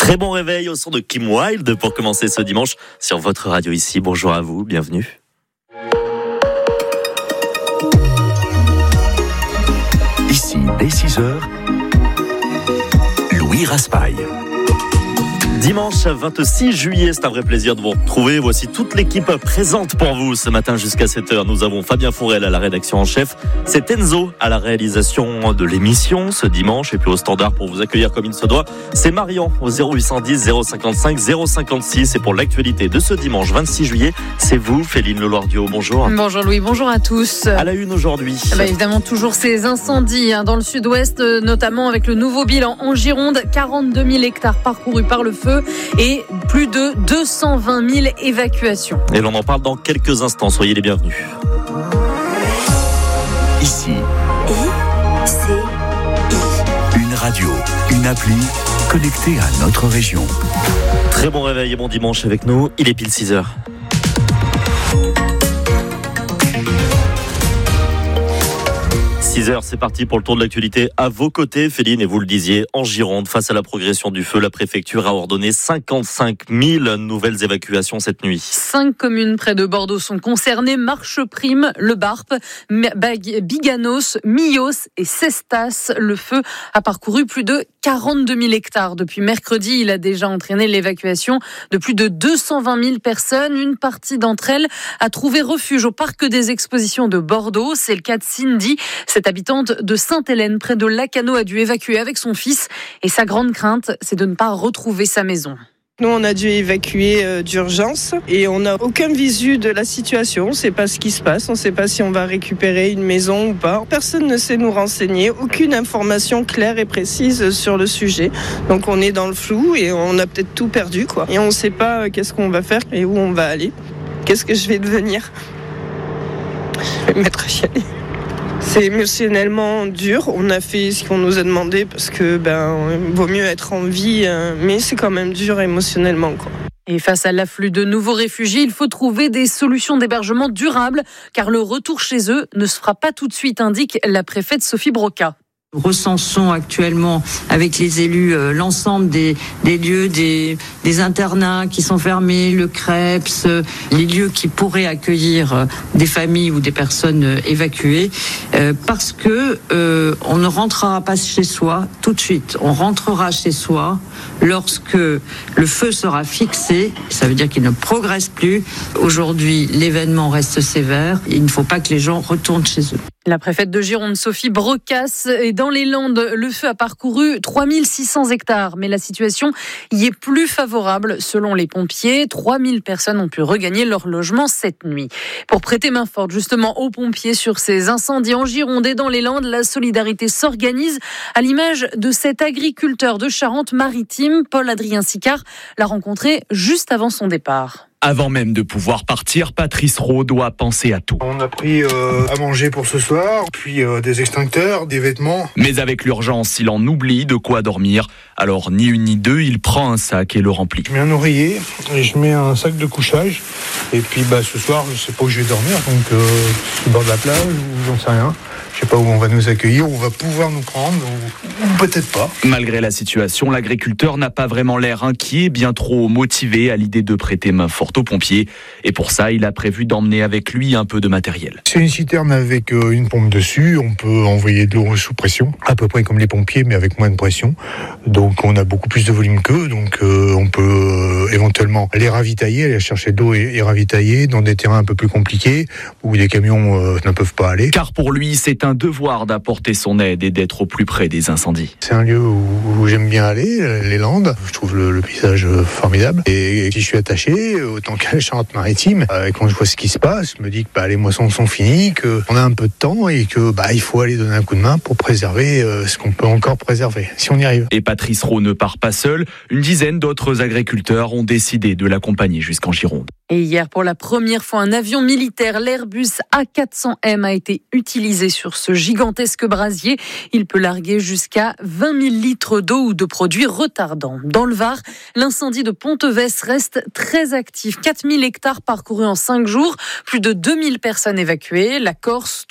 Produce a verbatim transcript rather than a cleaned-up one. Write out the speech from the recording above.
Très bon réveil au son de Kim Wilde pour commencer ce dimanche sur votre radio ici. Bonjour à vous, bienvenue. Ici, dès six heures, Louis Raspail. Dimanche vingt-six juillet, c'est un vrai plaisir de vous retrouver. Voici toute l'équipe présente pour vous ce matin jusqu'à sept heures. Nous avons Fabien Fourel à la rédaction en chef. C'est Enzo à la réalisation de l'émission ce dimanche. Et puis au standard pour vous accueillir comme il se doit, c'est Marion au zéro huit cent dix zéro cinquante-cinq zéro cinquante-six. Et pour l'actualité de ce dimanche vingt-six juillet, c'est vous, Féline Leloirdio. Bonjour. Bonjour Louis, bonjour à tous. À la une aujourd'hui. Bah évidemment, toujours ces incendies hein, dans le sud-ouest, notamment avec le nouveau bilan en Gironde. quarante-deux mille hectares parcourus par le feu et plus de deux cent vingt mille évacuations. Et l'on en parle dans quelques instants, soyez les bienvenus. Ici, I C I. une radio, une appli connectée à notre région. Très bon réveil et bon dimanche avec nous, il est pile six heures. six heures, c'est parti pour le tour de l'actualité à vos côtés, Féline, et vous le disiez, en Gironde, face à la progression du feu, la préfecture a ordonné cinquante-cinq mille nouvelles évacuations cette nuit. Cinq communes près de Bordeaux sont concernées, Marcheprime, Le Barp, Biganos, Millos et Cestas. Le feu a parcouru plus de quarante-deux mille hectares. Depuis mercredi, il a déjà entraîné l'évacuation de plus de deux cent vingt mille personnes. Une partie d'entre elles a trouvé refuge au parc des expositions de Bordeaux. C'est le cas de Cindy. Cette habitante de Sainte-Hélène, près de Lacanau, a dû évacuer avec son fils. Et sa grande crainte, c'est de ne pas retrouver sa maison. Nous, on a dû évacuer euh, d'urgence et on n'a aucun visu de la situation. On ne sait pas ce qui se passe, on ne sait pas si on va récupérer une maison ou pas. Personne ne sait nous renseigner, aucune information claire et précise sur le sujet. Donc on est dans le flou et on a peut-être tout perdu, quoi. Et on ne sait pas euh, qu'est-ce qu'on va faire et où on va aller. Qu'est-ce que je vais devenir ? Je vais me mettre à chialer. C'est émotionnellement dur. On a fait ce qu'on nous a demandé parce que ben vaut mieux être en vie, mais c'est quand même dur émotionnellement, quoi. Et face à l'afflux de nouveaux réfugiés, il faut trouver des solutions d'hébergement durables, car le retour chez eux ne se fera pas tout de suite, indique la préfète Sophie Broca. Nous recensons actuellement avec les élus euh, l'ensemble des, des lieux, des, des internats qui sont fermés, le CREPS, euh, les lieux qui pourraient accueillir euh, des familles ou des personnes euh, évacuées, euh, parce que euh, on ne rentrera pas chez soi tout de suite. On rentrera chez soi lorsque le feu sera fixé. Ça veut dire qu'il ne progresse plus. Aujourd'hui, l'événement reste sévère. Il ne faut pas que les gens retournent chez eux. La préfète de Gironde, Sophie Brocasse, et dans les Landes, le feu a parcouru trois mille six cents hectares, mais la situation y est plus favorable. Selon les pompiers, trois mille personnes ont pu regagner leur logement cette nuit. Pour prêter main forte justement aux pompiers sur ces incendies en Gironde et dans les Landes, la solidarité s'organise à l'image de cet agriculteur de Charente-Maritime. Paul-Adrien Sicard l'a rencontré juste avant son départ. Avant même de pouvoir partir, Patrice Rowe doit penser à tout. On a pris euh, à manger pour ce soir, puis euh, des extincteurs, des vêtements. Mais avec l'urgence, il en oublie de quoi dormir. Alors ni une ni deux, il prend un sac et le remplit. Je mets un oreiller et je mets un sac de couchage. Et puis bah, ce soir, je sais pas où je vais dormir, donc euh, sur le bord de la plage ou j'en sais rien. Je sais pas où on va nous accueillir, où on va pouvoir nous prendre, ou, ou peut-être pas. Malgré la situation, l'agriculteur n'a pas vraiment l'air inquiet, bien trop motivé à l'idée de prêter main forte aux pompiers. Et pour ça, il a prévu d'emmener avec lui un peu de matériel. C'est une citerne avec euh, une pompe dessus. On peut envoyer de l'eau sous pression, à peu près comme les pompiers, mais avec moins de pression. Donc on a beaucoup plus de volume qu'eux, donc euh, on peut euh, éventuellement les ravitailler, aller chercher de l'eau et, et ravitailler dans des terrains un peu plus compliqués, où des camions euh, ne peuvent pas aller. Car pour lui, c'est un un devoir d'apporter son aide et d'être au plus près des incendies. C'est un lieu où, où j'aime bien aller, les Landes. Je trouve le, le paysage formidable. Et si je suis attaché, autant qu'à la Charente-Maritime, euh, quand je vois ce qui se passe, je me dis que bah, les moissons sont finies, qu'on a un peu de temps et que bah, il faut aller donner un coup de main pour préserver euh, ce qu'on peut encore préserver, si on y arrive. Et Patrice Rowe ne part pas seul. Une dizaine d'autres agriculteurs ont décidé de l'accompagner jusqu'en Gironde. Et hier, pour la première fois, un avion militaire, l'Airbus A quatre cents M, a été utilisé sur ce gigantesque brasier. Il peut larguer jusqu'à vingt mille litres d'eau ou de produits retardants. Dans le Var, l'incendie de Ponteves reste très actif. quatre mille hectares parcourus en cinq jours, plus de deux mille personnes évacuées. La Corse,